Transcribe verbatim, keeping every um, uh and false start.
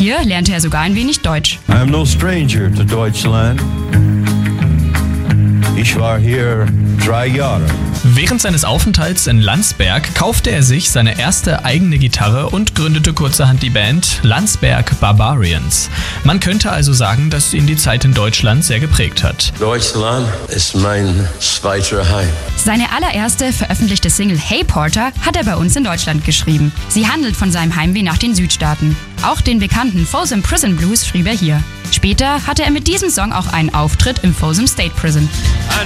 Hier lernte er sogar ein wenig Deutsch. I am no stranger to Deutschland. Ich war hier drei Jahre. Während seines Aufenthalts in Landsberg kaufte er sich seine erste eigene Gitarre und gründete kurzerhand die Band Landsberg Barbarians. Man könnte also sagen, dass ihn die Zeit in Deutschland sehr geprägt hat. Deutschland ist mein zweiter Heim. Seine allererste veröffentlichte Single Hey Porter hat er bei uns in Deutschland geschrieben. Sie handelt von seinem Heimweh nach den Südstaaten. Auch den bekannten Folsom Prison Blues schrieb er hier. Später hatte er mit diesem Song auch einen Auftritt im Folsom State Prison.